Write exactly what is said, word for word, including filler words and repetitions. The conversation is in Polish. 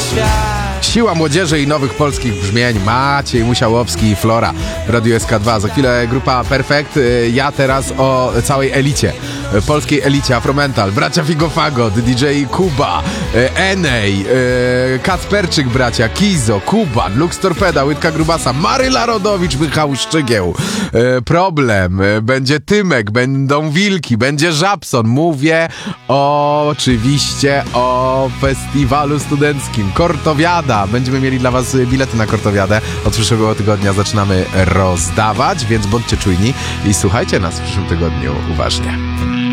świat. Siła młodzieży i nowych polskich brzmień. Maciej Musiałowski i Flora w Radiu S K dwa. Za chwilę grupa Perfekt. Ja teraz o całej elicie. Polskiej elicie Afromental. Bracia Figofagot, D J Kuba, Enej, Kacperczyk bracia, Kizo, Kuban, Lux Torpeda, Łydka Grubasa, Maryla Rodowicz, Michał Szczygieł. Problem. Będzie Tymek, będą Wilki, będzie Żabson. Mówię oczywiście o festiwalu studenckim Kortowiada. Będziemy mieli dla was bilety na Kortowiadę. Od przyszłego tygodnia zaczynamy rozdawać, więc bądźcie czujni i słuchajcie nas w przyszłym tygodniu uważnie.